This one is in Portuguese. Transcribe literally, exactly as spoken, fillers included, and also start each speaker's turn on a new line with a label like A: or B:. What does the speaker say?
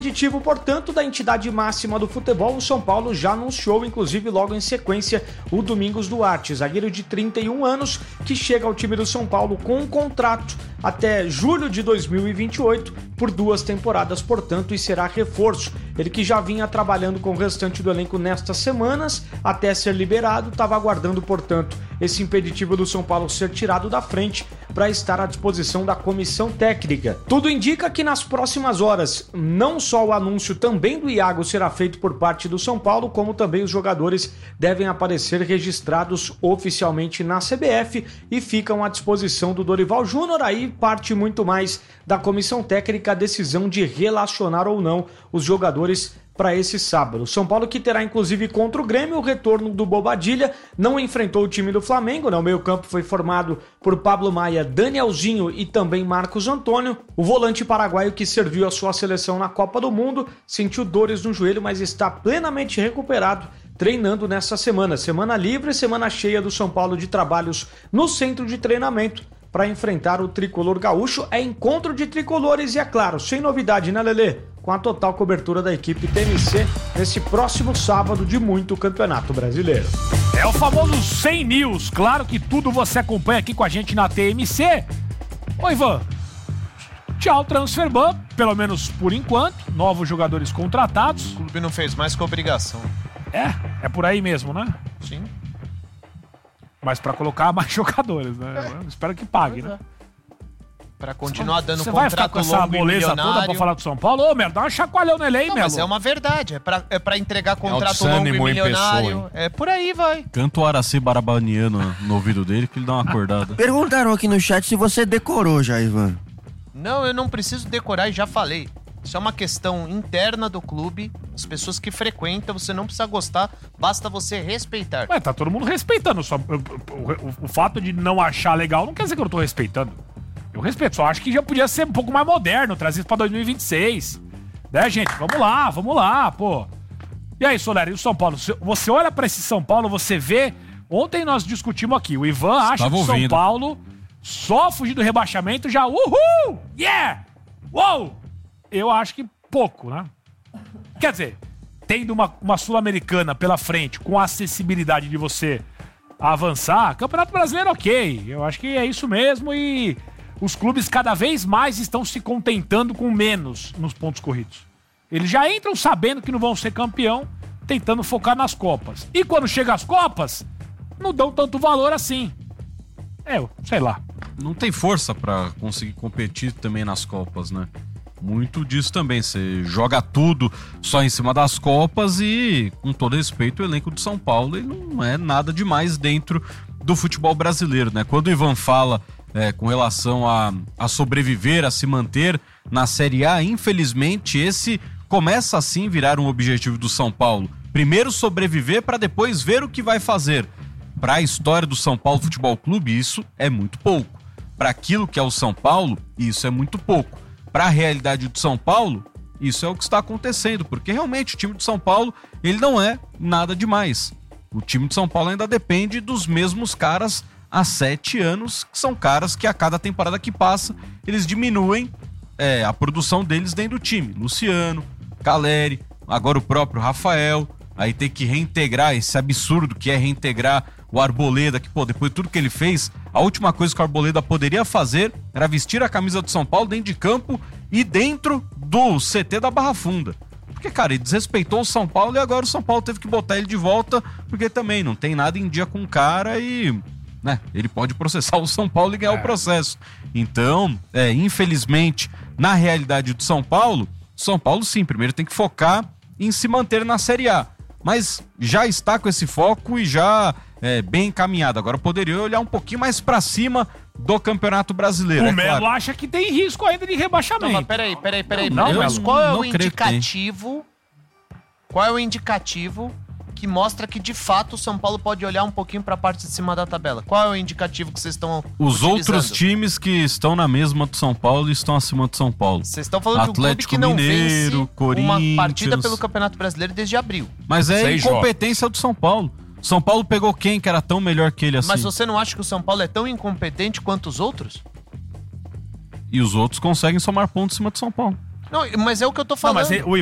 A: Impeditivo, portanto, da entidade máxima do futebol, o São Paulo já anunciou, inclusive logo em sequência, o Domingos Duarte, zagueiro de trinta e um anos, que chega ao time do São Paulo com um contrato até julho de dois mil e vinte e oito, por duas temporadas, portanto, e será reforço. Ele que já vinha trabalhando com o restante do elenco nestas semanas, até ser liberado, estava aguardando, portanto, esse impeditivo do São Paulo ser tirado da frente para estar à disposição da comissão técnica. Tudo indica que nas próximas horas, não só o anúncio também do Iago será feito por parte do São Paulo, como também os jogadores devem aparecer registrados oficialmente na C B F e ficam à disposição do Dorival Júnior. Aí parte muito mais da comissão técnica a decisão de relacionar ou não os jogadores para esse sábado. São Paulo que terá inclusive contra o Grêmio o retorno do Bobadilla, não enfrentou o time do Flamengo, né? O meio-campo foi formado por Pablo Maia, Danielzinho e também Marcos Antônio. O volante paraguaio que serviu a sua seleção na Copa do Mundo sentiu dores no joelho, mas está plenamente recuperado, treinando nessa semana. Semana livre, semana cheia do São Paulo de trabalhos no centro de treinamento para enfrentar o tricolor gaúcho. É encontro de tricolores e, é claro, sem novidade, né, Lelê? Com a total cobertura da equipe T M C nesse próximo sábado de muito Campeonato Brasileiro.
B: É o famoso cem News. Claro que tudo você acompanha aqui com a gente na T M C. Oi, Ivan. Tchau, Transferban, pelo menos por enquanto. Novos jogadores contratados.
C: O clube não fez mais que obrigação.
B: É, é por aí mesmo, né?
C: Sim.
B: Mas pra colocar mais jogadores, né? É. Espero que pague, né?
C: Pra continuar dando
B: Você
C: contrato
B: vai ficar com essa moleza toda pra falar do São Paulo? Ô, Melo, dá uma chacoalhão nele aí,
C: Não,
B: Melo.
C: mas é uma verdade. É pra, é pra entregar contrato longo e milionário. É por aí, vai.
D: Canta o Araci Barabaniano no ouvido dele que ele dá uma acordada.
E: Perguntaram aqui no chat se você decorou já, Ivan.
C: Não, eu não preciso decorar e já falei. Isso é uma questão interna do clube. As pessoas que frequentam, você não precisa gostar, basta você respeitar.
B: Ué, tá todo mundo respeitando. Só, o, o, o fato de não achar legal não quer dizer que eu não tô respeitando. Eu respeito, só acho que já podia ser um pouco mais moderno, trazer isso pra dois mil e vinte e seis. Né, gente? Vamos lá, vamos lá, pô. E aí, Soler, e o São Paulo? Você olha pra esse São Paulo, você vê... Ontem nós discutimos aqui, o Ivan acha que o São Paulo só fugir do rebaixamento já... Uhul! Yeah! Uou! Eu acho que pouco, né? Quer dizer, tendo uma, uma Sul-Americana pela frente, com a acessibilidade de você avançar, Campeonato Brasileiro, ok. Eu acho que é isso mesmo e... Os clubes cada vez mais estão se contentando com menos nos pontos corridos. Eles já entram sabendo que não vão ser campeão, tentando focar nas Copas. E quando chega às Copas, não dão tanto valor assim. É, sei lá.
D: Não tem força pra conseguir competir também nas Copas, né? Muito disso também. Você joga tudo só em cima das Copas e, com todo respeito, o elenco do São Paulo ele não é nada demais dentro do futebol brasileiro, né? Quando o Ivan fala... É, com relação a, a sobreviver, a se manter na Série A, infelizmente esse começa assim a virar um objetivo do São Paulo. Primeiro sobreviver para depois ver o que vai fazer. Para a história do São Paulo Futebol Clube, isso é muito pouco. Para aquilo que é o São Paulo, isso é muito pouco. Para a realidade do São Paulo, isso é o que está acontecendo, porque realmente o time do São Paulo ele não é nada demais. O time de São Paulo ainda depende dos mesmos caras há sete anos, que são caras que a cada temporada que passa, eles diminuem é, a produção deles dentro do time. Luciano, Caleri, agora o próprio Rafael, aí tem que reintegrar esse absurdo que é reintegrar o Arboleda, que pô, depois de tudo que ele fez, a última coisa que o Arboleda poderia fazer era vestir a camisa do São Paulo dentro de campo e dentro do C T da Barra Funda. Porque, cara, ele desrespeitou o São Paulo e agora o São Paulo teve que botar ele de volta, porque também não tem nada em dia com o cara e... Né? Ele pode processar o São Paulo e ganhar é. o processo. Então, é, infelizmente, na realidade do São Paulo, São Paulo sim, primeiro tem que focar em se manter na Série A. Mas já está com esse foco e já é, bem encaminhado. Agora poderia olhar um pouquinho mais pra cima do Campeonato Brasileiro.
B: O
D: é
B: Melo
D: claro.
B: acha que tem risco ainda de rebaixamento.
C: Não, mas peraí, peraí, peraí.
B: Não,
C: peraí.
B: não,
C: Mas qual é
D: não
C: o indicativo? Qual é o indicativo que mostra que de fato o São Paulo pode olhar um pouquinho para a parte de cima da tabela? Qual é o indicativo que vocês estão
D: Os
C: utilizando?
D: outros times que estão na mesma do São Paulo estão acima do São Paulo.
C: Vocês estão falando
D: Atlético
C: de um clube que não
D: Mineiro,
C: vence
D: Corinthians.
C: uma partida pelo Campeonato Brasileiro desde abril.
D: Mas é
B: Seis
D: incompetência do São Paulo. São Paulo pegou quem que era tão melhor que ele assim?
C: Mas você não acha que o São Paulo é tão incompetente quanto os outros?
D: E os outros conseguem somar pontos em cima do São Paulo.
C: Não, mas é o que eu tô
B: Não,
C: falando.
B: mas ele- o